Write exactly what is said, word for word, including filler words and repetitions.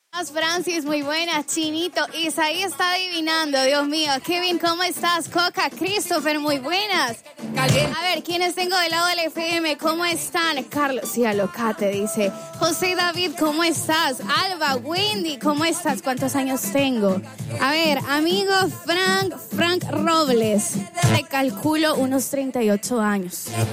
Francis, muy buena. Chinito, Isaí está adivinando, Dios mío. Kevin, ¿cómo estás? Coca, Christopher, muy buenas. A ver, ¿quiénes tengo del lado del F M? ¿Cómo están? Carlos, sí, alocate, dice. José David, ¿cómo estás? Alba, Wendy, ¿cómo estás? ¿Cuántos años tengo? A ver, amigo Frank, Frank Robles. Te calculo unos treinta y ocho años.